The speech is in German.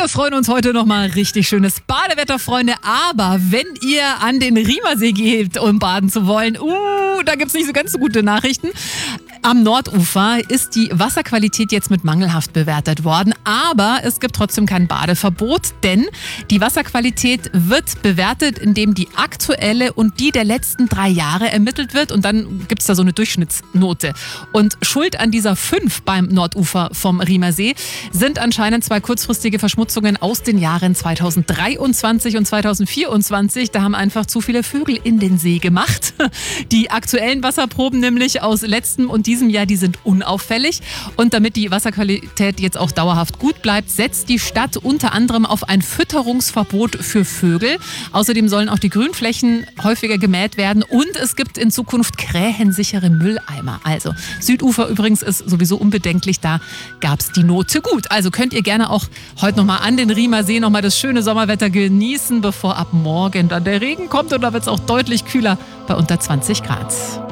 Wir freuen uns heute nochmal richtig schönes Badewetter, Freunde. Aber wenn ihr an den Riemersee geht, um baden zu wollen, da gibt's nicht so ganz so gute Nachrichten. Am Nordufer ist die Wasserqualität jetzt mit mangelhaft bewertet worden, aber es gibt trotzdem kein Badeverbot, denn die Wasserqualität wird bewertet, indem die aktuelle und die der letzten 3 Jahre ermittelt wird und dann gibt's da so eine Durchschnittsnote. Und schuld an dieser 5 beim Nordufer vom Riemersee sind anscheinend 2 kurzfristige Verschmutzungen aus den Jahren 2023 und 2024. Da haben einfach zu viele Vögel in den See gemacht. Die aktuellen Wasserproben nämlich aus letztem und diesem Jahr, die sind unauffällig. Und damit die Wasserqualität jetzt auch dauerhaft gut bleibt, setzt die Stadt unter anderem auf ein Fütterungsverbot für Vögel. Außerdem sollen auch die Grünflächen häufiger gemäht werden und es gibt in Zukunft krähensichere Mülleimer. Also Südufer übrigens ist sowieso unbedenklich, da gab es die Note gut. Also könnt ihr gerne auch heute nochmal an den Riemersee nochmal das schöne Sommerwetter genießen, bevor ab morgen dann der Regen kommt und da wird es auch deutlich kühler bei unter 20 Grad.